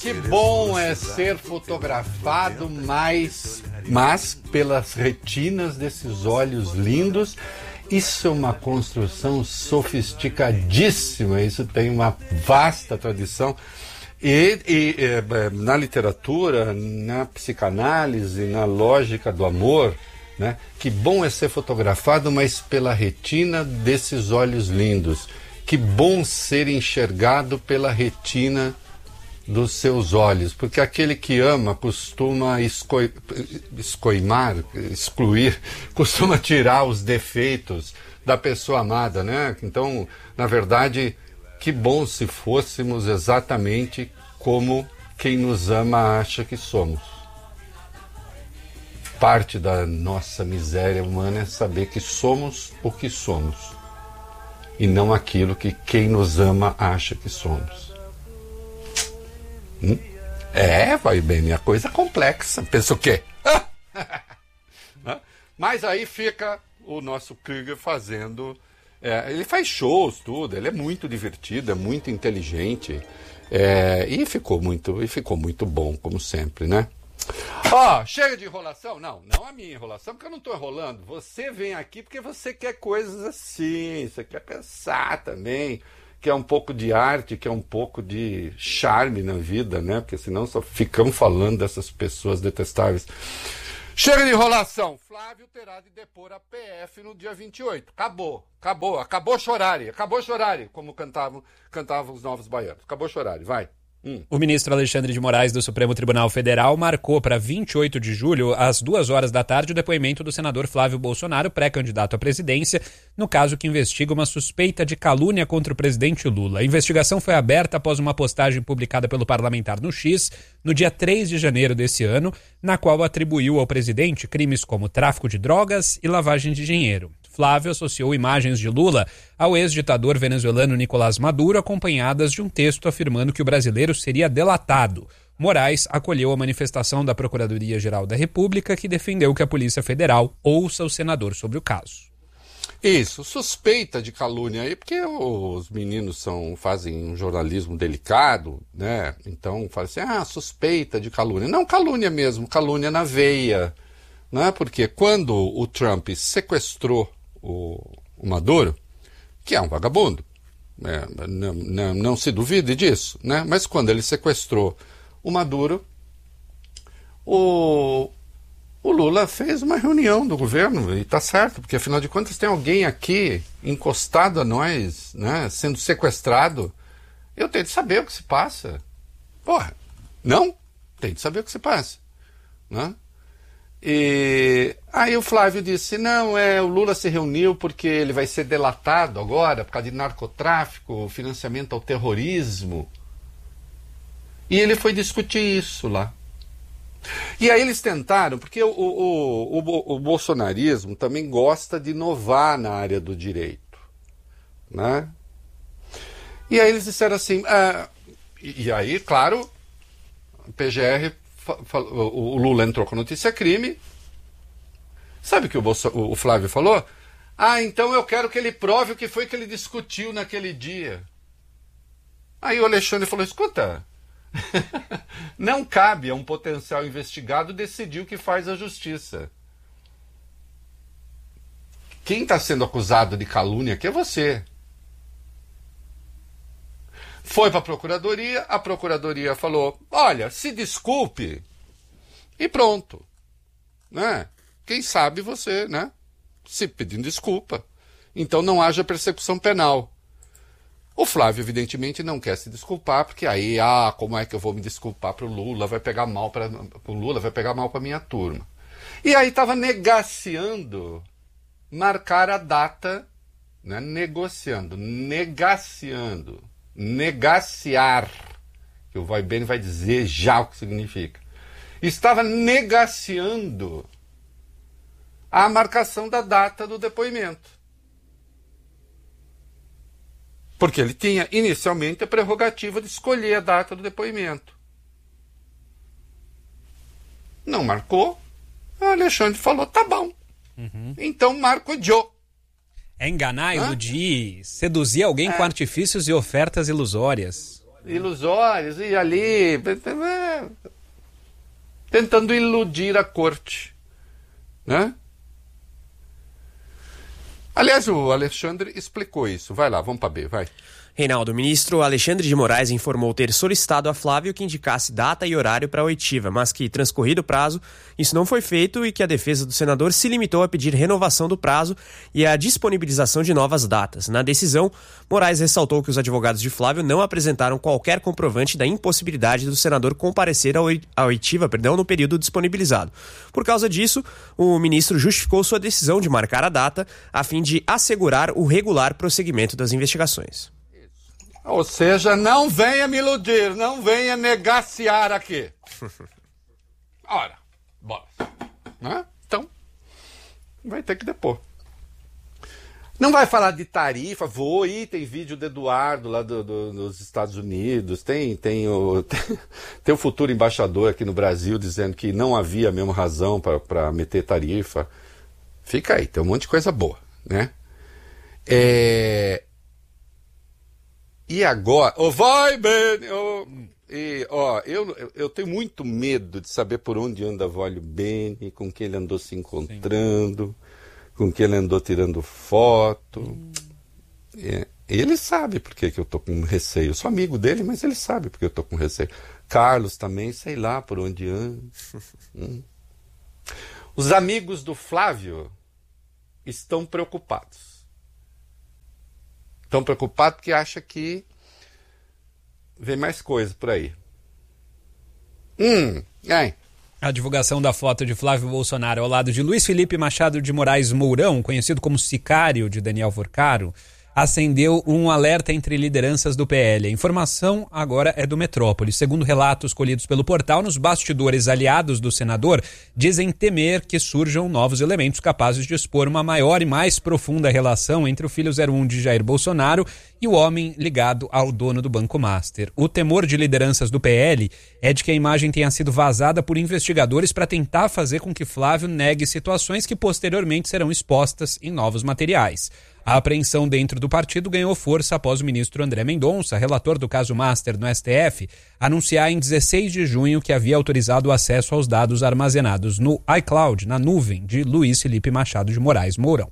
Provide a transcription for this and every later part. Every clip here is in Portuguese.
que bom é ser fotografado, mas pelas retinas desses olhos lindos. Isso é uma construção sofisticadíssima, isso tem uma vasta tradição. E na literatura, na psicanálise, na lógica do amor, né? Que bom é ser fotografado, mas pela retina desses olhos lindos. Que bom ser enxergado pela retina dos seus olhos, porque aquele que ama costuma excluir, costuma tirar os defeitos da pessoa amada, né? Então, na verdade, que bom se fôssemos exatamente como quem nos ama acha que somos. Parte da nossa miséria humana é saber que somos o que somos e não aquilo que quem nos ama acha que somos. Vai bem, a coisa complexa. Pensa o quê? Mas aí fica o nosso Krieger fazendo... ele faz shows, tudo, ele é muito divertido, é muito inteligente, e ficou muito bom, como sempre, né? Chega de enrolação? Não a minha enrolação, porque eu não estou enrolando. Você vem aqui porque você quer coisas assim, você quer pensar também, quer um pouco de arte, quer um pouco de charme na vida, né? Porque senão só ficamos falando dessas pessoas detestáveis. Chega de enrolação. Flávio terá de depor a PF no dia 28. Acabou chorare, como cantavam os novos baianos. Acabou chorare, vai. O ministro Alexandre de Moraes do Supremo Tribunal Federal marcou para 28 de julho, às 14h, o depoimento do senador Flávio Bolsonaro, pré-candidato à presidência, no caso que investiga uma suspeita de calúnia contra o presidente Lula. A investigação foi aberta após uma postagem publicada pelo parlamentar no X, no dia 3 de janeiro desse ano, na qual atribuiu ao presidente crimes como tráfico de drogas e lavagem de dinheiro. Flávio associou imagens de Lula ao ex-ditador venezuelano Nicolás Maduro, acompanhadas de um texto afirmando que o brasileiro seria delatado. Moraes acolheu a manifestação da Procuradoria-Geral da República, que defendeu que a Polícia Federal ouça o senador sobre o caso. Isso, suspeita de calúnia aí, porque os meninos fazem um jornalismo delicado, né? Então fala assim, suspeita de calúnia. Não calúnia mesmo, calúnia na veia, né? Porque quando o Trump sequestrou o Maduro, que é um vagabundo, não se duvide disso, né? Mas quando ele sequestrou o Maduro, o Lula fez uma reunião do governo, e tá certo, porque afinal de contas tem alguém aqui encostado a nós, né, sendo sequestrado. Eu tenho de saber o que se passa. Não? Tem de saber o que se passa, né? E aí o Flávio disse, o Lula se reuniu porque ele vai ser delatado agora por causa de narcotráfico, financiamento ao terrorismo. E ele foi discutir isso lá. E aí eles tentaram, porque o bolsonarismo também gosta de inovar na área do direito, né? E aí eles disseram assim, e aí, claro, o PGR... O Lula entrou com a notícia crime. Sabe o que o Flávio falou? Então eu quero que ele prove o que foi que ele discutiu naquele dia. Aí o Alexandre falou, escuta, não cabe a um potencial investigado decidir o que faz a justiça. Quem está sendo acusado de calúnia aqui é você. Foi para a Procuradoria falou, olha, se desculpe, e pronto. Né? Quem sabe você, né? Se pedindo desculpa. Então não haja persecução penal. O Flávio, evidentemente, não quer se desculpar, porque aí, como é que eu vou me desculpar para o Lula? Vai pegar mal para o Lula, vai pegar mal para a minha turma. E aí estava negaciando marcar a data, né? Negaciar, que o Voibene vai dizer já o que significa. Estava negaciando a marcação da data do depoimento. Porque ele tinha inicialmente a prerrogativa de escolher a data do depoimento. Não marcou, o Alexandre falou, tá bom. Então marco eu. É enganar, iludir, seduzir alguém com artifícios e ofertas ilusórias. ilusórios, e ali tentando iludir a corte, né? Aliás, o Alexandre explicou isso. Vai lá, vamos para B, vai. Reinaldo, o ministro Alexandre de Moraes informou ter solicitado a Flávio que indicasse data e horário para a oitiva, mas que, transcorrido o prazo, isso não foi feito e que a defesa do senador se limitou a pedir renovação do prazo e a disponibilização de novas datas. Na decisão, Moraes ressaltou que os advogados de Flávio não apresentaram qualquer comprovante da impossibilidade do senador comparecer à oitiva, no período disponibilizado. Por causa disso, o ministro justificou sua decisão de marcar a data a fim de assegurar o regular prosseguimento das investigações. Ou seja, não venha me iludir, não venha negaciar aqui. Ora, bora. Né? Então, vai ter que depor. Não vai falar de tarifa, tem vídeo do Eduardo lá dos Estados Unidos, tem o futuro embaixador aqui no Brasil dizendo que não havia mesmo razão para meter tarifa. Fica aí, tem um monte de coisa boa, né? E agora, vai, Ben! Eu tenho muito medo de saber por onde anda Vólio Bene, com quem ele andou se encontrando, com quem ele andou tirando foto. Ele sabe por que eu tô com receio. Eu sou amigo dele, mas ele sabe por que eu tô com receio. Carlos também, sei lá por onde anda. Os amigos do Flávio estão preocupados. Estão preocupados porque acham que vem mais coisa por aí. A divulgação da foto de Flávio Bolsonaro ao lado de Luiz Felipe Machado de Moraes Mourão, conhecido como sicário de Daniel Vorcaro, acendeu um alerta entre lideranças do PL. A informação agora é do Metrópole. Segundo relatos colhidos pelo portal, nos bastidores, aliados do senador dizem temer que surjam novos elementos capazes de expor uma maior e mais profunda relação entre o filho 01 de Jair Bolsonaro e o homem ligado ao dono do Banco Master. O temor de lideranças do PL é de que a imagem tenha sido vazada por investigadores para tentar fazer com que Flávio negue situações que posteriormente serão expostas em novos materiais. A apreensão dentro do partido ganhou força após o ministro André Mendonça, relator do caso Master no STF, anunciar em 16 de junho que havia autorizado o acesso aos dados armazenados no iCloud, na nuvem, de Luiz Felipe Machado de Moraes Mourão.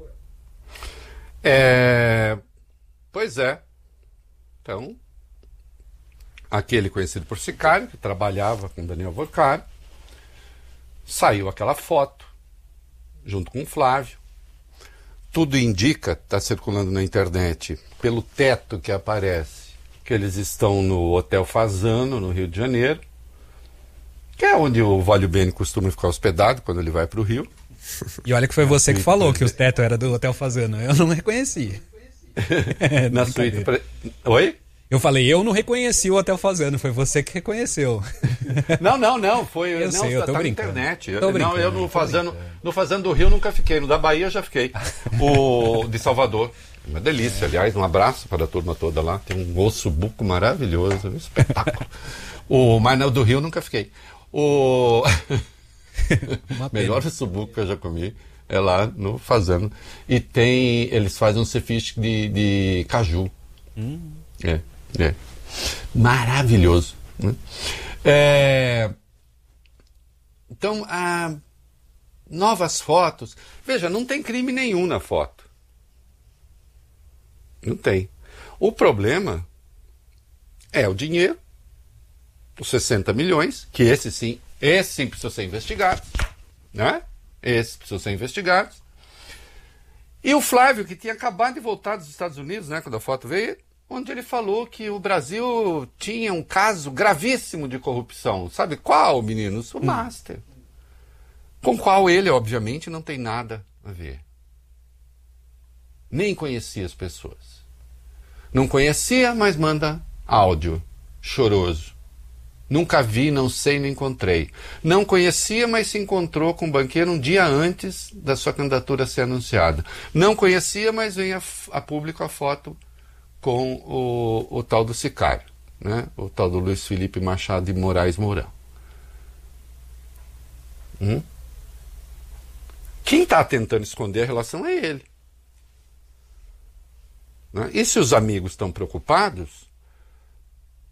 Pois é. Então, aquele conhecido por sicário, que trabalhava com Daniel Vorcaro, saiu aquela foto, junto com o Flávio. Tudo indica, está circulando na internet, pelo teto que aparece, que eles estão no Hotel Fasano, no Rio de Janeiro, que é onde o Vólio Bene costuma ficar hospedado quando ele vai para o Rio. E olha que foi você que falou que o teto era do Hotel Fasano, eu não reconheci. Na suíte... Oi? Eu falei, eu não reconheci o Hotel Fasano, foi você que reconheceu. Não, foi... Eu sei, eu tô brincando. Na internet. Eu no Fazano do Rio nunca fiquei, no da Bahia eu já fiquei. O de Salvador, uma delícia, aliás, um abraço para a turma toda lá, tem um ossobuco maravilhoso, um espetáculo. Mas no do Rio eu nunca fiquei. Melhor ossobuco que eu já comi é lá no Fazano. E eles fazem um ceviche de caju. Maravilhoso, né? Então, novas fotos. Veja, não tem crime nenhum na foto. Não tem. O problema é o dinheiro, os 60 milhões, que esse sim precisa ser investigado, né? Esse precisa ser investigado. E o Flávio, que tinha acabado de voltar dos Estados Unidos, né, quando a foto veio, onde ele falou que o Brasil tinha um caso gravíssimo de corrupção. Sabe qual, meninos? O Master. Com qual ele, obviamente, não tem nada a ver. Nem conhecia as pessoas. Não conhecia, mas manda áudio choroso. Nunca vi, não sei, não encontrei. Não conhecia, mas se encontrou com o banqueiro um dia antes da sua candidatura ser anunciada. Não conhecia, mas vem a público a foto com o tal do sicário, né? O tal do Luiz Felipe Machado de Moraes Mourão. Quem está tentando esconder a relação é ele. Né? E se os amigos estão preocupados,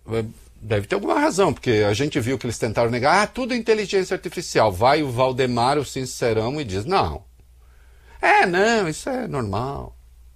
deve ter alguma razão, porque a gente viu que eles tentaram negar, tudo é inteligência artificial. Vai o Valdemar, o sincerão, e diz, não, isso é normal.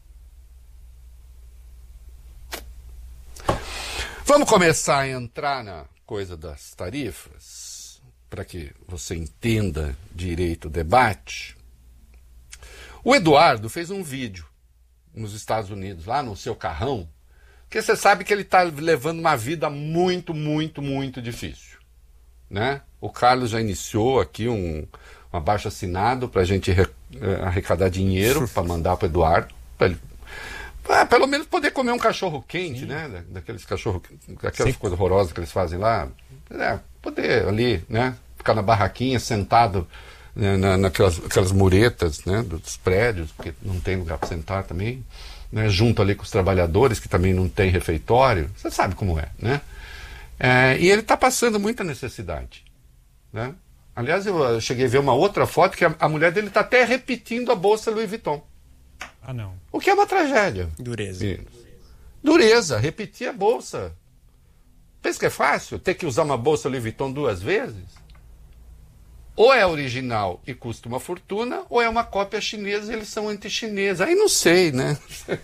Vamos começar a entrar na coisa das tarifas, para que você entenda direito o debate. O Eduardo fez um vídeo nos Estados Unidos, lá no seu carrão, porque você sabe que ele está levando uma vida muito, muito, muito difícil, né? O Carlos já iniciou aqui um abaixo-assinado para a gente arrecadar dinheiro para mandar para o Eduardo, para ele pelo menos poder comer um cachorro quente, né? Daqueles cachorros, aquelas coisas horrorosas que eles fazem lá. Poder ali, né? Ficar na barraquinha, sentado, né? Naquelas muretas, né? Dos prédios, porque não tem lugar para sentar também. Né? Junto ali com os trabalhadores, que também não tem refeitório. Você sabe como é, né? E ele está passando muita necessidade, né? Aliás, eu cheguei a ver uma outra foto que a mulher dele está até repetindo a bolsa Louis Vuitton. Ah, não. O que é uma tragédia. Dureza, repetir a bolsa. Pensa que é fácil ter que usar uma bolsa Louis Vuitton 2 vezes? Ou é original e custa uma fortuna, ou é uma cópia chinesa e eles são anti-chineses. Aí não sei, né?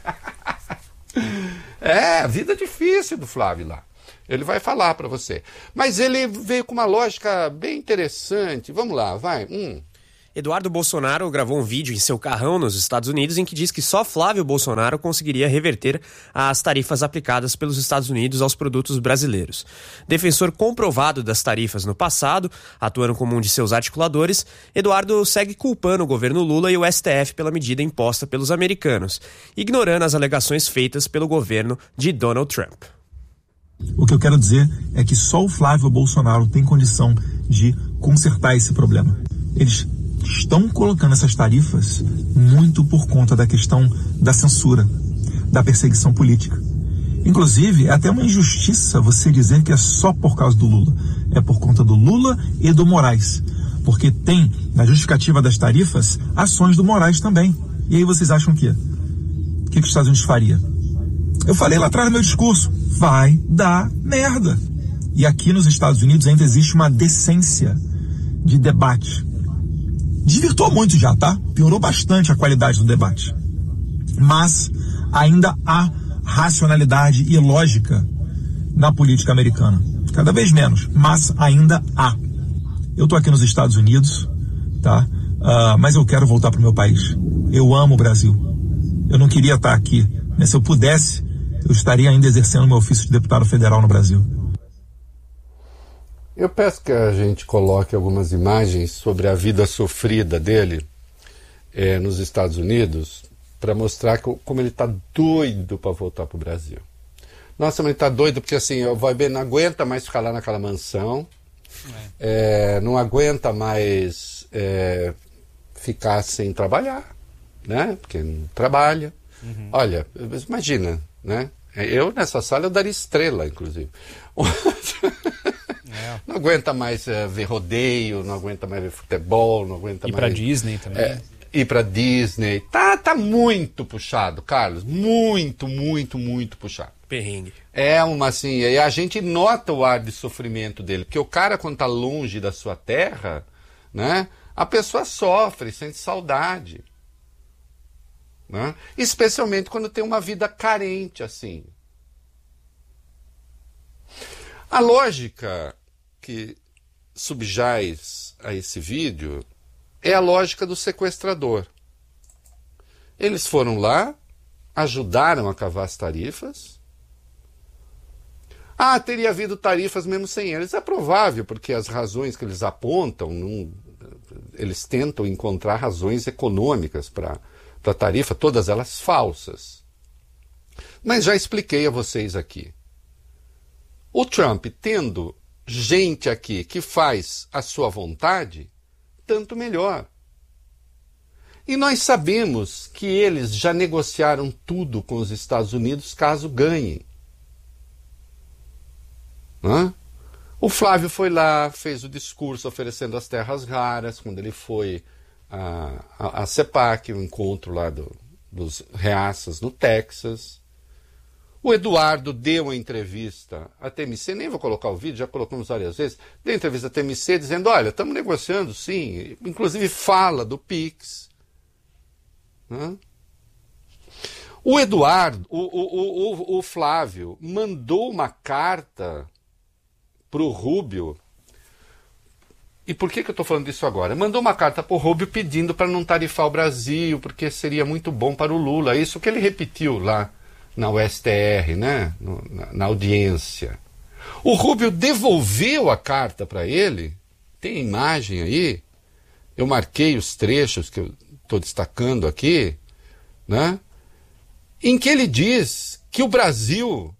A vida difícil do Flávio lá. Ele vai falar para você. Mas ele veio com uma lógica bem interessante. Vamos lá, vai. Eduardo Bolsonaro gravou um vídeo em seu carrão nos Estados Unidos em que diz que só Flávio Bolsonaro conseguiria reverter as tarifas aplicadas pelos Estados Unidos aos produtos brasileiros. Defensor comprovado das tarifas no passado, atuando como um de seus articuladores, Eduardo segue culpando o governo Lula e o STF pela medida imposta pelos americanos, ignorando as alegações feitas pelo governo de Donald Trump. O que eu quero dizer é que só o Flávio Bolsonaro tem condição de consertar esse problema. Eles estão colocando essas tarifas muito por conta da questão da censura, da perseguição política. Inclusive, é até uma injustiça você dizer que é só por causa do Lula. É por conta do Lula e do Moraes. Porque tem, na justificativa das tarifas, ações do Moraes também. E aí vocês acham o quê? O que os Estados Unidos faria? Eu falei lá atrás no meu discurso, vai dar merda. E aqui nos Estados Unidos ainda existe uma decência de debate. Desvirtuou muito já, tá? Piorou bastante a qualidade do debate. Mas ainda há racionalidade e lógica na política americana. Cada vez menos, mas ainda há. Eu tô aqui nos Estados Unidos, tá? Mas eu quero voltar pro meu país. Eu amo o Brasil. Eu não queria estar aqui, né? Se eu pudesse, eu estaria ainda exercendo meu ofício de deputado federal no Brasil. Eu peço que a gente coloque algumas imagens sobre a vida sofrida dele nos Estados Unidos para mostrar como ele está doido para voltar para o Brasil. Nossa, mas ele está doido porque assim, o Vai não aguenta mais ficar lá naquela mansão, não aguenta mais ficar sem trabalhar, né? Porque não trabalha. Olha, imagina, né? Eu nessa sala eu daria estrela, inclusive. Não aguenta mais ver rodeio, não aguenta mais ver futebol, não aguenta mais... Ir pra Disney também. Ir pra Disney. Tá muito puxado, Carlos. Muito, muito, muito puxado. Perrengue. E a gente nota o ar de sofrimento dele, porque o cara, quando tá longe da sua terra, né, a pessoa sofre, sente saudade. Né? Especialmente quando tem uma vida carente, assim. A lógica que subjaz a esse vídeo é a lógica do sequestrador. Eles foram lá, ajudaram a cavar as tarifas. Teria havido tarifas mesmo sem eles. É provável, porque as razões que eles apontam, eles tentam encontrar razões econômicas para a tarifa, todas elas falsas. Mas já expliquei a vocês aqui. O Trump, tendo gente aqui que faz a sua vontade, tanto melhor. E nós sabemos que eles já negociaram tudo com os Estados Unidos caso ganhem. O Flávio foi lá, fez o discurso oferecendo as terras raras, quando ele foi a CEPAC, o encontro lá dos reaças no Texas. O Eduardo deu uma entrevista à TMC, nem vou colocar o vídeo, já colocamos várias vezes, deu entrevista à TMC dizendo, olha, estamos negociando sim, inclusive fala do Pix. Né? O Eduardo, o Flávio, mandou uma carta para o Rubio. E por que eu estou falando disso agora? Mandou uma carta para o Rubio pedindo para não tarifar o Brasil, porque seria muito bom para o Lula. Isso que ele repetiu lá na USTR, né? Na audiência. O Rubio devolveu a carta para ele, tem imagem aí, eu marquei os trechos que eu estou destacando aqui, né? Em que ele diz que o Brasil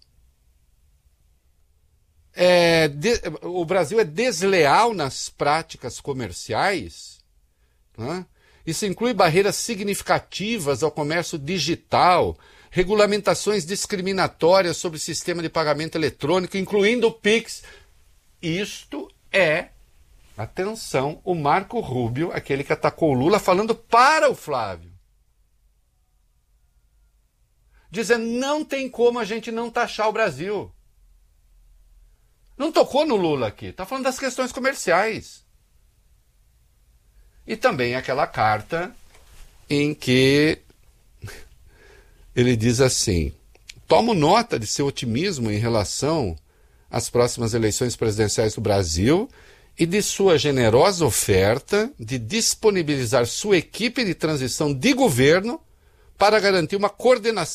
é desleal nas práticas comerciais, né? Isso inclui barreiras significativas ao comércio digital, regulamentações discriminatórias sobre o sistema de pagamento eletrônico, incluindo o Pix. Isto é, atenção, o Marco Rubio, aquele que atacou o Lula, falando para o Flávio. Dizendo, não tem como a gente não taxar o Brasil. Não tocou no Lula aqui, está falando das questões comerciais. E também aquela carta em que ele diz assim, tomo nota de seu otimismo em relação às próximas eleições presidenciais do Brasil e de sua generosa oferta de disponibilizar sua equipe de transição de governo para garantir uma coordenação